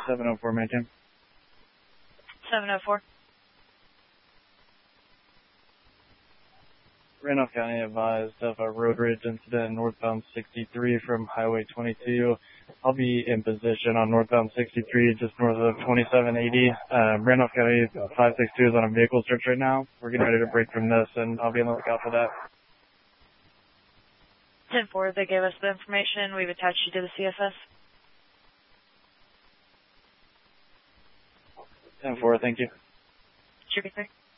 704, maintain. 704. Randolph County advised of a road rage incident northbound 63 from Highway 22. I'll be in position on northbound 63 just north of 2780. Randolph County 562 is on a vehicle search right now. We're getting ready to break from this, and I'll be on the lookout for that. 10-4, they gave us the information. We've attached you to the CFS. 10-4, thank you. Should be 3.